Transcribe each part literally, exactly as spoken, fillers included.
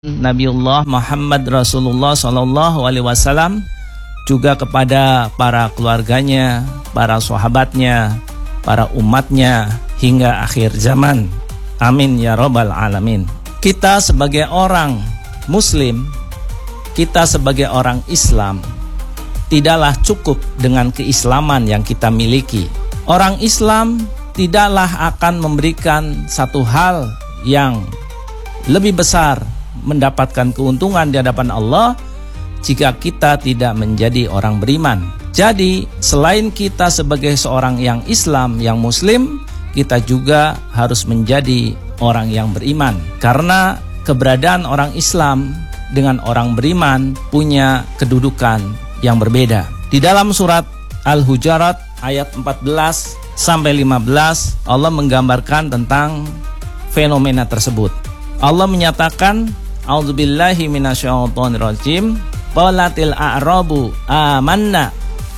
Nabiullah Muhammad Rasulullah Sallallahu Alaihi Wasallam, juga kepada para keluarganya, para sahabatnya, para umatnya hingga akhir zaman. Amin ya Rabbal Alamin. Kita sebagai orang Muslim, kita sebagai orang Islam, tidaklah cukup dengan keislaman yang kita miliki. Orang Islam tidaklah akan memberikan satu hal yang lebih besar, mendapatkan keuntungan di hadapan Allah jika kita tidak menjadi orang beriman. Jadi selain kita sebagai seorang yang Islam, yang Muslim, kita juga harus menjadi orang yang beriman, karena keberadaan orang Islam dengan orang beriman punya kedudukan yang berbeda. Di dalam surat Al-Hujurat ayat empat belas sampai lima belas, Allah menggambarkan tentang fenomena tersebut. Allah menyatakan, A'udzubillahi minasyaitonirrajim, qalatil a'rabu amanna.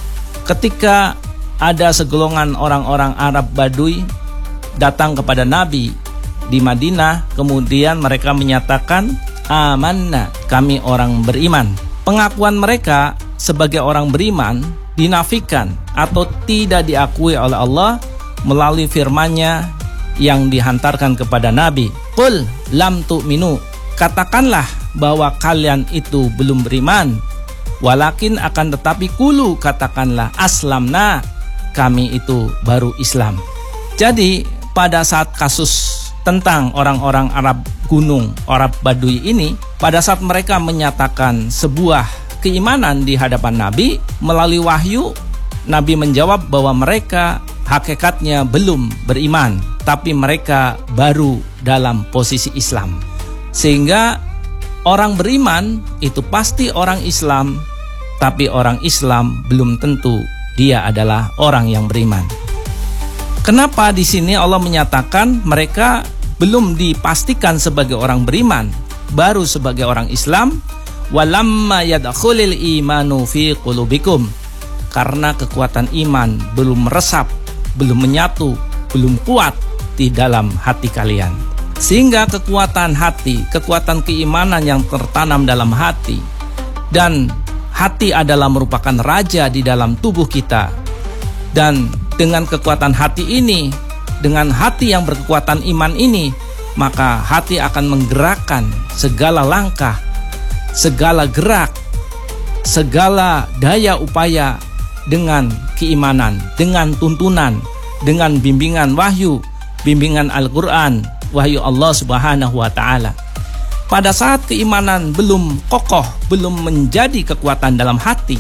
Ketika ada segolongan orang-orang Arab Badui datang kepada Nabi di Madinah, kemudian mereka menyatakan amanna, kami orang beriman. Pengakuan mereka sebagai orang beriman dinafikan atau tidak diakui oleh Allah melalui firman-Nya yang dihantarkan kepada Nabi. Qul lam tu'minu, katakanlah bahwa kalian itu belum beriman, walakin akan tetapi kulu, katakanlah aslamna, kami itu baru Islam. Jadi pada saat kasus tentang orang-orang Arab gunung, Arab Badui ini, pada saat mereka menyatakan sebuah keimanan di hadapan Nabi melalui wahyu, Nabi menjawab bahwa mereka hakikatnya belum beriman, tapi mereka baru dalam posisi Islam. Sehingga orang beriman itu pasti orang Islam, tapi orang Islam belum tentu dia adalah orang yang beriman. Kenapa di sini Allah menyatakan mereka belum dipastikan sebagai orang beriman, baru sebagai orang Islam? Walamma yadkhulil imanu fi qulubikum, karena kekuatan iman belum meresap, belum menyatu, belum kuat di dalam hati kalian. Sehingga kekuatan hati, kekuatan keimanan yang tertanam dalam hati, dan hati adalah merupakan raja di dalam tubuh kita. Dan dengan kekuatan hati ini, dengan hati yang berkekuatan iman ini, maka hati akan menggerakkan segala langkah, segala gerak, segala daya upaya dengan keimanan, dengan tuntunan, dengan bimbingan wahyu, bimbingan Al-Quran, wahyu Allah Subhanahu wa Ta'ala. Pada saat keimanan belum kokoh, belum menjadi kekuatan dalam hati,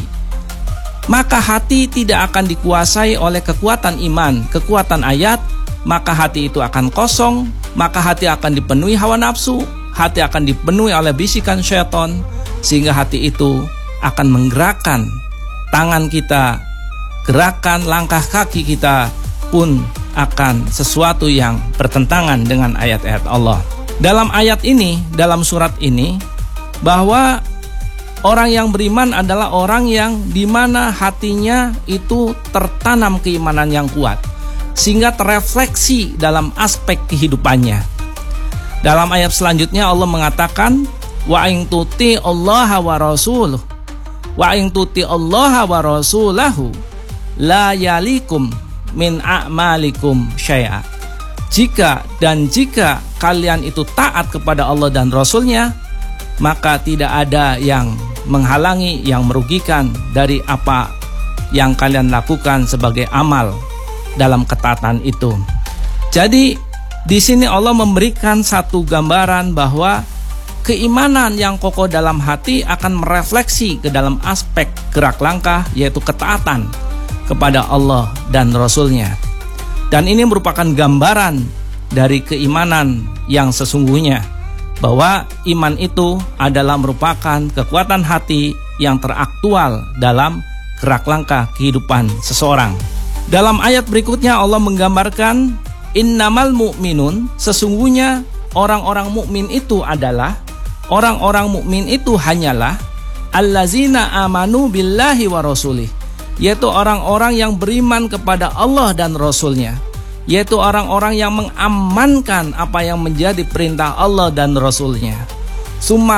maka hati tidak akan dikuasai oleh kekuatan iman, kekuatan ayat. Maka hati itu akan kosong, maka hati akan dipenuhi hawa nafsu, hati akan dipenuhi oleh bisikan syaitan, sehingga hati itu akan menggerakkan tangan kita, gerakan langkah kaki kita pun akan sesuatu yang bertentangan dengan ayat-ayat Allah. Dalam ayat ini, dalam surat ini, bahwa orang yang beriman adalah orang yang dimana hatinya itu tertanam keimanan yang kuat, sehingga terefleksi dalam aspek kehidupannya. Dalam ayat selanjutnya Allah mengatakan, wa in tuti Allah wa rasuluh, wa in tuti Allah wa rasulahu la yalikum min a'malikum syai'a. Jika dan jika kalian itu taat kepada Allah dan Rasulnya, maka tidak ada yang menghalangi, yang merugikan dari apa yang kalian lakukan sebagai amal dalam ketaatan itu. Jadi di sini Allah memberikan satu gambaran bahwa keimanan yang kokoh dalam hati akan merefleksi ke dalam aspek gerak langkah, yaitu ketaatan kepada Allah dan Rasulnya. Dan ini merupakan gambaran dari keimanan yang sesungguhnya, bahwa iman itu adalah merupakan kekuatan hati yang teraktual dalam gerak langkah kehidupan seseorang. Dalam ayat berikutnya Allah menggambarkan, innamal mu'minun, sesungguhnya orang-orang mukmin itu adalah, orang-orang mukmin itu hanyalah allazina amanu billahi wa rasulih, yaitu orang-orang yang beriman kepada Allah dan Rasulnya, yaitu orang-orang yang mengamankan apa yang menjadi perintah Allah dan Rasulnya. Summa